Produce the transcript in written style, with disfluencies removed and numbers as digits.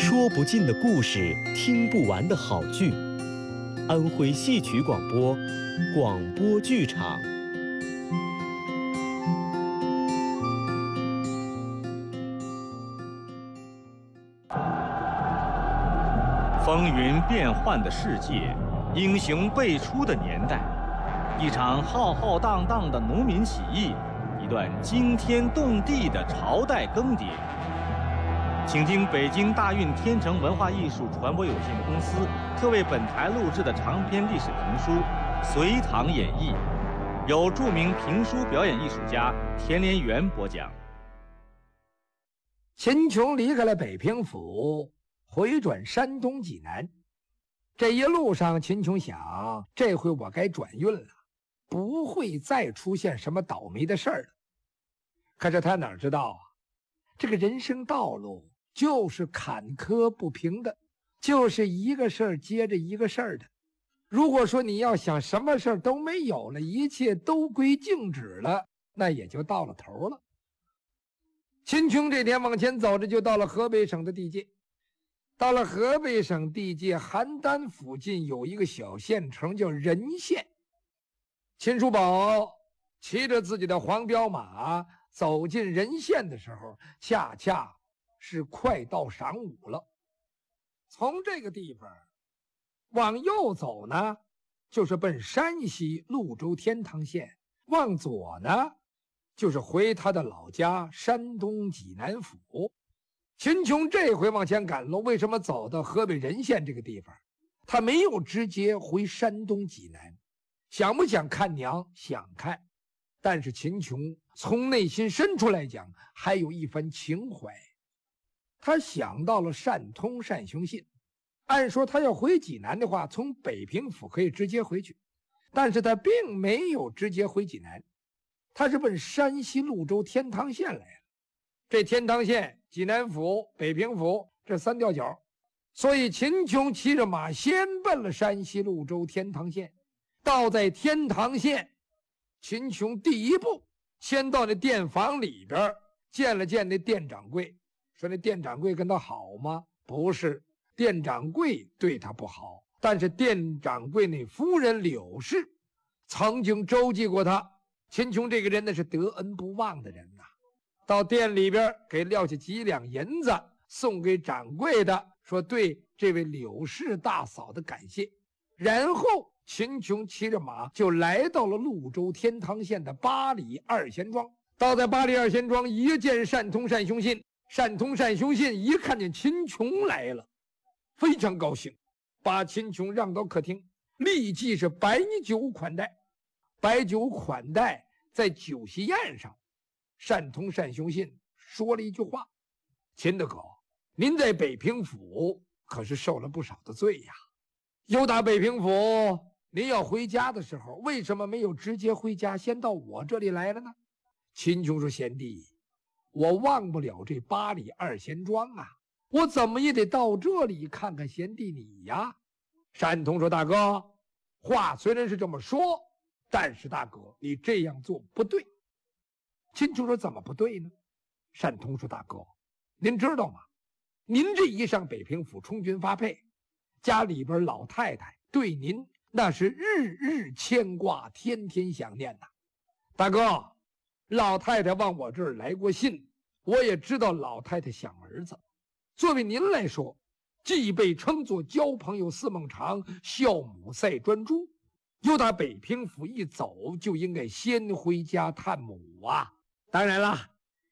说不尽的故事，听不完的好剧。安徽戏曲广播，广播剧场。风云变幻的世界，英雄辈出的年代，一场浩浩荡荡的农民起义，一段惊天动地的朝代更迭。请听北京大运天成文化艺术传播有限公司特为本台录制的长篇历史评书《隋唐演义》，由著名评书表演艺术家田连元播讲。 秦琼离开了北平府，回转山东济南。这一路上，秦琼想，这回我该转运了，不会再出现什么倒霉的事儿了。可是他哪知道啊，这个人生道路就是坎坷不平的，就是一个事儿接着一个事儿的。如果说你要想什么事儿都没有了，一切都归静止了，那也就到了头了。秦琼这天往前走着，就到了河北省的地界。到了河北省地界邯郸附近，有一个小县城叫任县。秦叔宝骑着自己的黄骠马走进任县的时候，恰恰是快到晌午了。从这个地方往右走呢，就是奔山西潞州天堂县；往左呢，就是回他的老家山东济南府。秦琼这回往前赶路，为什么走到河北任县这个地方？他没有直接回山东济南。想不想看娘？想看。但是秦琼从内心深处来讲，还有一番情怀。他想到了单通单雄信。按说他要回济南的话，从北平府可以直接回去，但是他并没有直接回济南，他是奔山西潞州天堂县来了。这天堂县、济南府、北平府这三吊脚，所以秦琼骑着马先奔了山西潞州天堂县。到在天堂县，秦琼第一步先到那店房里边见了见那店掌柜，说那店掌柜跟他好吗？不是，店掌柜对他不好，但是店掌柜那夫人柳氏曾经周济过他。秦琼这个人那是得恩不忘的人呐。到店里边给撂下几两银子送给掌柜的，说对这位柳氏大嫂的感谢。然后秦琼骑着马就来到了潞州天堂县的八里二贤庄。到在八里二贤庄，一见单通单雄信，单通单雄信一看见秦琼来了，非常高兴，把秦琼让到客厅，立即是摆酒款待。摆酒款待，在酒席宴上，单通单雄信说了一句话：秦大哥，您在北平府可是受了不少的罪呀。又打北平府，您要回家的时候，为什么没有直接回家，先到我这里来了呢？秦琼说：贤弟，我忘不了这八里二贤庄啊，我怎么也得到这里看看贤弟你呀。单通说：大哥，话虽然是这么说，但是大哥你这样做不对。秦琼说：怎么不对呢？单通说：大哥，您知道吗？您这一上北平府充军发配，家里边老太太对您那是日日牵挂，天天想念呐。大哥，老太太往我这儿来过信，我也知道老太太想儿子。作为您来说，既被称作交朋友似孟尝，孝母赛专诸，又打北平府一走，就应该先回家探母啊。当然了，